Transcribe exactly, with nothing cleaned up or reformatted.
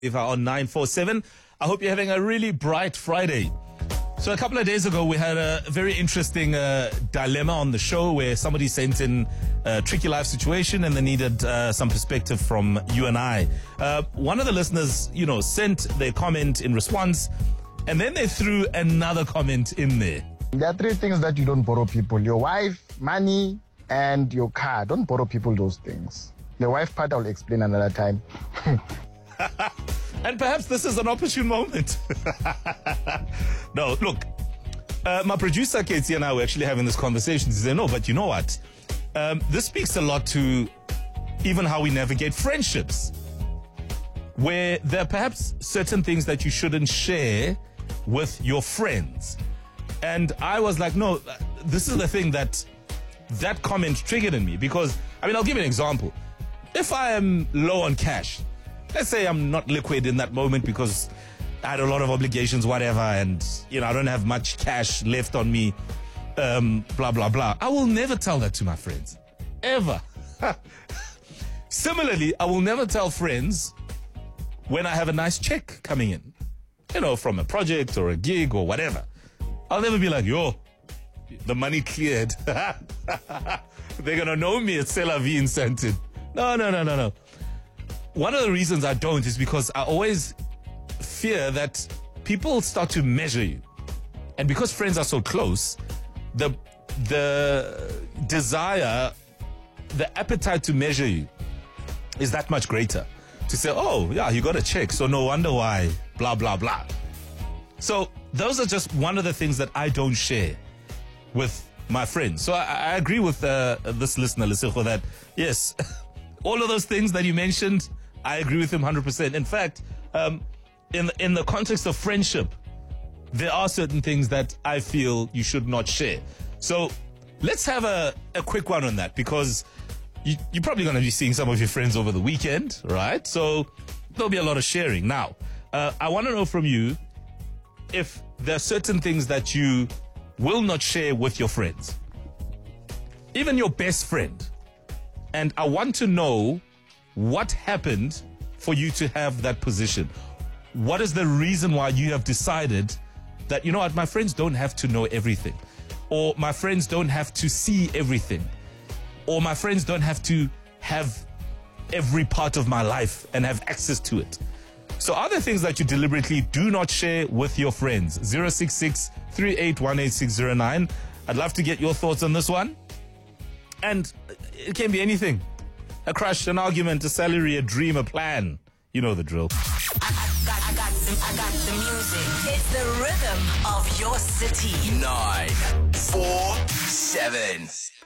If I on nine four seven. I hope you're having a really bright Friday. So a couple of days ago, we had a very interesting uh, dilemma on the show where somebody sent in a tricky life situation and they needed uh, some perspective from you and I. Uh, one of the listeners, you know, sent their comment in response, and then they threw another comment in there. There are three things that you don't borrow people: your wife, money, and your car. Don't borrow people those things. The wife part I'll explain another time. And perhaps this is an opportune moment. No, look, uh, my producer Katie and I were actually having this conversation. She said, no, but you know what? Um, this speaks a lot to even how we navigate friendships, where there are perhaps certain things that you shouldn't share with your friends. And I was like, no, this is the thing that that comment triggered in me, because, I mean, I'll give you an example. If I am low on cash, let's say I'm not liquid in that moment because I had a lot of obligations, whatever, and, you know, I don't have much cash left on me, um, blah, blah, blah. I will never tell that to my friends. Ever. Similarly, I will never tell friends when I have a nice check coming in, you know, from a project or a gig or whatever. I'll never be like, yo, the money cleared. They're going to know me at C'est La Vie incentive. No, no, no, no, no. One of the reasons I don't is because I always fear that people start to measure you. And because friends are so close, the the desire, the appetite to measure you is that much greater. To say, oh, yeah, you got a check, so no wonder why, blah, blah, blah. So those are just one of the things that I don't share with my friends. So I, I agree with uh, this listener, Lesego, that, yes, all of those things that you mentioned, I agree with him one hundred percent. In fact, um, in, the, in the context of friendship, there are certain things that I feel you should not share. So let's have a, a quick one on that, because you, you're probably going to be seeing some of your friends over the weekend, right? So there'll be a lot of sharing. Now, uh, I want to know from you if there are certain things that you will not share with your friends, even your best friend. And I want to know what happened for you to have that position. What is the reason why you have decided that, you know what, my friends don't have to know everything, or my friends don't have to see everything, or my friends don't have to have every part of my life and have access to it. So are there things that you deliberately do not share with your friends? zero six six, three eight one, eight six zero nine. I'd love to get your thoughts on this one. And it can be anything. A crush, an argument, a salary, a dream, a plan. You know the drill. I, I, got, I, got the, I got the music. It's the rhythm of your city. Nine, four, seven.